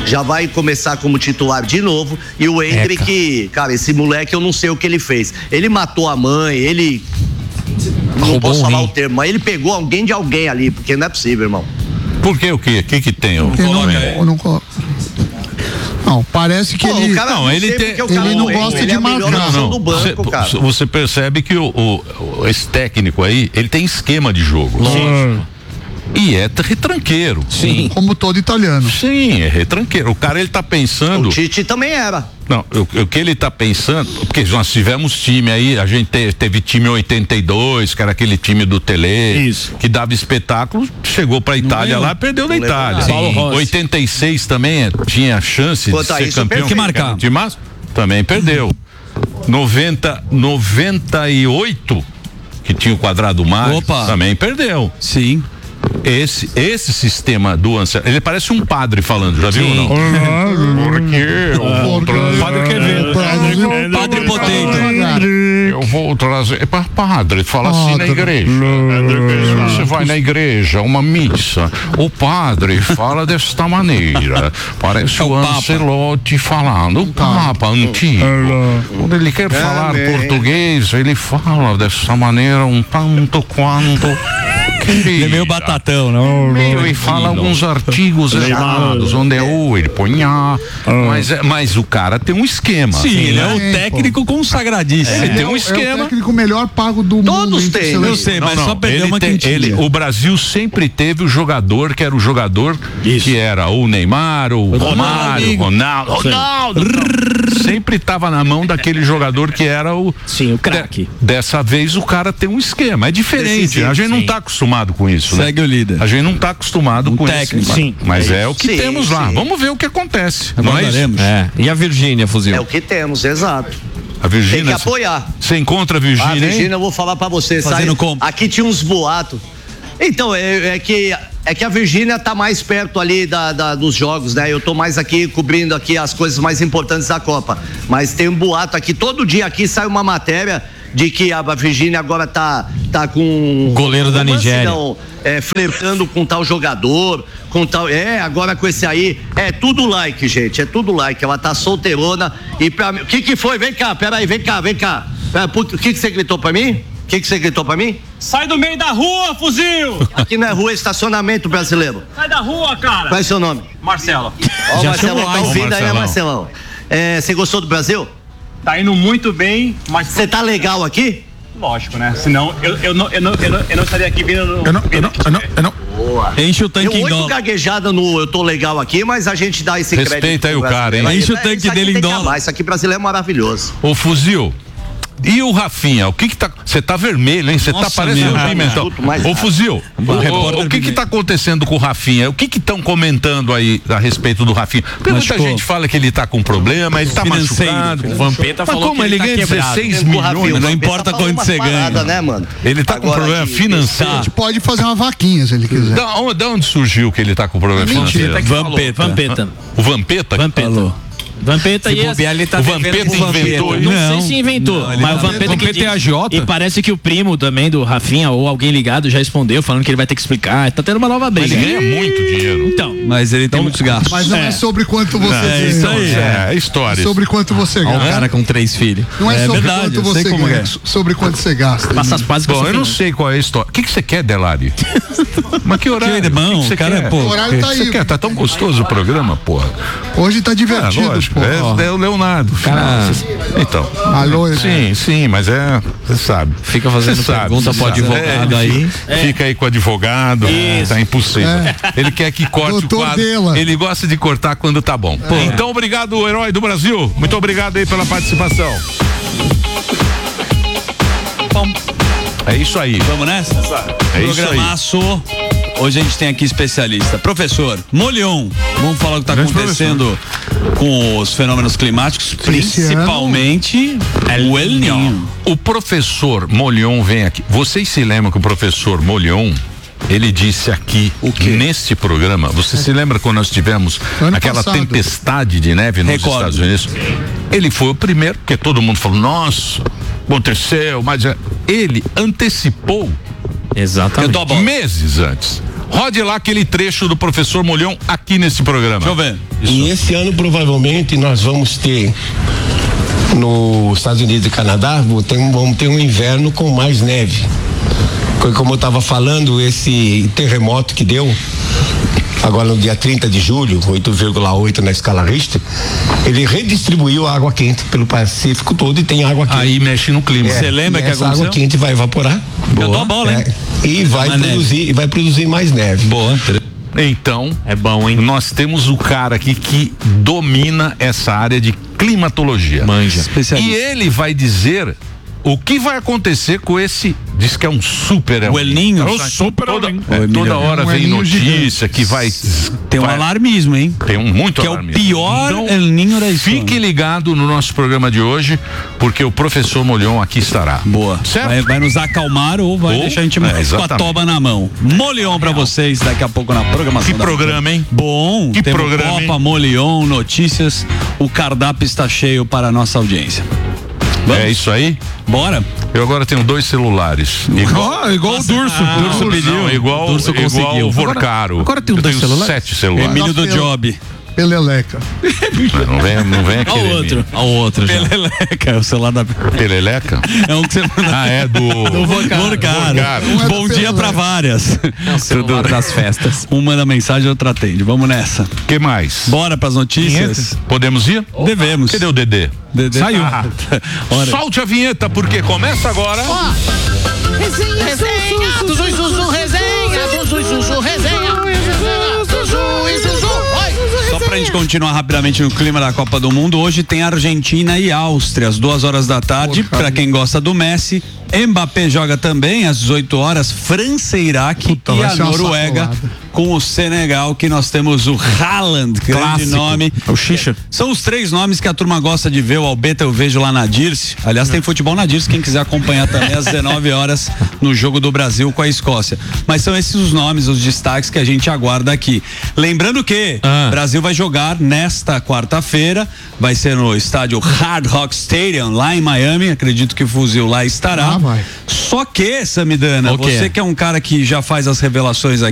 já vai começar como titular de novo. E o Endrick, cara, esse moleque eu não sei o que ele fez. Ele matou a mãe, ele... Não posso falar o termo, mas ele pegou alguém de alguém ali, porque não é possível, irmão. Por quê? O quê? O que tem? Não, parece que ele... Cara, não, ele não gosta de marcar. Do banco, cara. Você percebe que esse técnico aí, ele tem esquema de jogo. E é retranqueiro. Sim. Como todo italiano. Sim, é retranqueiro. O cara, ele tá pensando... O Tite também era. Não, o que ele tá pensando, porque nós tivemos time aí, a gente teve time 82, que era aquele time do Tele, que dava espetáculo, chegou pra Itália lá, perdeu da Itália. 86 também tinha chance de ser campeão. Que marcar. Também perdeu. 98, que tinha o quadrado mágico, também perdeu. Sim. Esse sistema do Anselmo, ele parece um padre falando, já viu ou não? Porque padre quer ver. Padre potente. Eu vou trazer. Padre, fala assim na igreja. Você vai na igreja, uma missa. O padre fala desta maneira. Parece o Ancelotti falando. O Papa antigo. Quando ele quer falar português, ele fala dessa maneira um tanto quanto. Ele é meio batatão, não? E fala alguns artigos errados, onde é o, ele põe A. Mas o cara tem um esquema. Sim, ele é o técnico consagradíssimo. Ele tem um esquema. É o técnico melhor pago do mundo. Todos têm. Eu sei, mas só perdeu uma quintinha. O Brasil sempre teve o jogador que era o jogador que era o Neymar, o Romário, Ronaldo. Sempre estava na mão daquele jogador que era o... Sim, o craque. Dessa vez o cara tem um esquema. É diferente. A gente não está acostumado com isso. Segue o líder. A gente não está acostumado com técnico. Isso. Sim. Mas é o que temos lá. Vamos ver o que acontece. Nós. E a Virgínia, Fuzil? É o que temos, exato. A Virgínia, tem que apoiar. Você encontra a Virgínia? A Virgínia, eu vou falar pra você. Aqui tinha uns boatos. Então, é que a Virgínia tá mais perto ali dos jogos, né? Eu tô mais aqui cobrindo aqui as coisas mais importantes da Copa. Mas tem um boato aqui, todo dia aqui sai uma matéria de que a Virgínia agora tá com o goleiro da Nigéria. Flertando com tal jogador, com tal. Agora com esse aí. É tudo like, gente. É tudo like. Ela tá solteirona. E pra mim. O que foi? Vem cá, peraí, vem cá. O que você gritou pra mim? O que você gritou pra mim? Sai do meio da rua, fuzil! Aqui não é rua, é estacionamento brasileiro. Sai da rua, cara! Qual é o seu nome? Marcelo. Ó, Marcelo, tá ouvindo aí, Marcelão? Você gostou do Brasil? Tá indo muito bem, mas... Você tá legal aqui? Lógico, né? Senão eu não estaria aqui vindo no... Eu não. Boa. Enche o tanque em dólar. Gaguejada no eu tô legal aqui, mas a gente dá esse crédito. Respeita aí o cara, hein? Enche o tanque dele em dólar. Isso aqui brasileiro é maravilhoso. Ô, Fuzil. E o Rafinha, o que tá... Você tá vermelho, hein? Você tá parecendo um pimentão. Ô, Fuzil, o que tá acontecendo com o Rafinha? O que estão comentando aí a respeito do Rafinha? Porque muita gente fala que ele tá com problema, ele tá machucado. O Vampeta falou como que ele ganha 16 milhões, não importa quanto você ganha. Né, mano? Ele tá com problema financeiro. A gente pode fazer uma vaquinha se ele quiser. Da onde surgiu que ele tá com problema financeiro? Vampeta. O Vampeta? Vampeta e ele tá o Vampeta inventou. Não sei se inventou, mas o Vampeta é a Jota. E parece que o primo também do Rafinha ou alguém ligado já respondeu, falando que ele vai ter que explicar. Tá tendo uma nova briga. Ele ganha muito dinheiro. Então, mas ele tem muitos gastos. Mas não é sobre quanto você ganha. Isso aí. É história. Sobre quanto você ganha. Um cara com 3 filhos. Não é sobre quanto você ganha, sobre quanto você gasta. Passa as pazes. Bom, eu não sei qual é a história. O que você quer, Delari? Mas que horário? O que cara, o horário tá aí. Tá tão gostoso o programa, porra. Hoje tá divertido, lógico, é o Leonardo. Então. Alô, sim, mas você sabe. Fica fazendo pergunta pro advogado aí. Fica aí com o advogado. Tá impossível. Ele quer que corte o quadro. Ele gosta de cortar quando tá bom. Então, obrigado, herói do Brasil. Muito obrigado aí pela participação. É isso aí. Vamos nessa? Programaço. Hoje a gente tem aqui especialista. Professor Molion, vamos falar o que está acontecendo com os fenômenos climáticos, principalmente o El Niño. O professor Molion vem aqui. Vocês se lembram que o professor Molion, ele disse aqui nesse programa, você se lembra quando nós tivemos aquela tempestade de neve nos Estados Unidos? Ele foi o primeiro, porque todo mundo falou, nossa, aconteceu, mas ele antecipou exatamente meses antes. Rode lá aquele trecho do professor Molhão aqui nesse programa. Deixa eu ver. E esse ano, provavelmente, nós vamos ter, nos Estados Unidos e Canadá, vamos ter um inverno com mais neve. Como eu estava falando, esse terremoto que deu agora no dia 30 de julho, 8,8 na escala Richter, ele redistribuiu a água quente pelo Pacífico todo e tem água quente. Aí mexe no clima. Você lembra que essa água quente vai evaporar. Eu dou a bola, hein? E vai produzir mais neve. Boa. Então, é bom, hein? Nós temos o cara aqui que domina essa área de climatologia. Manja. E ele vai dizer o que vai acontecer com esse, diz que é um super o El Niño. Toda hora vem notícia que vai tem um alarmismo, hein? Tem muito que alarmismo. É o pior então, El Niño da história. Fique ligado no nosso programa de hoje, porque o professor Molhão aqui estará. Boa. Certo? Vai nos acalmar ou vai deixar a gente mais com a toba na mão. Molhão pra vocês daqui a pouco na programação. Que programa, hein? Bom. Que temos programa, Copa, Molhão, notícias. O cardápio está cheio para a nossa audiência. Vamos? É isso aí? Bora. Eu agora tenho 2 celulares. Igual o Durso. Durso pediu. Não, igual o Vorcaro. Agora tem 2 celulares? 7 celulares. Emílio do Job. Peleleca. Não vem aquele. Ao outro. Peleleca, é o celular da Peleleca? É um que você manda. É do Vorcaro. Bom dia pra várias. É o celular das festas. Um manda mensagem, outro atende. Vamos nessa. Que mais? Bora pras notícias? Podemos ir? Devemos. Cadê o Dedê? Saiu. Solte a vinheta, porque começa agora. Resenha do Zuzu, resenha do Zuzu, resenha do Zuzu. Só pra gente continuar rapidamente no clima da Copa do Mundo, hoje tem Argentina e Áustria, às 2h da tarde, pra quem gosta do Messi. Mbappé joga também às 18 horas, França e Iraque e a Noruega com o Senegal, que nós temos o Haaland, grande clássico. nome. O Xixa. São os 3 nomes que a turma gosta de ver. O Albeta eu vejo lá na Dirce. Aliás, tem futebol na Dirce, quem quiser acompanhar também às 19 horas no jogo do Brasil com a Escócia. Mas são esses os nomes, os destaques que a gente aguarda aqui. Lembrando que o Brasil vai jogar nesta quarta-feira, vai ser no estádio Hard Rock Stadium, lá em Miami. Acredito que o Fuzil lá estará. Só que, Samidana, você que é um cara que já faz as revelações aqui,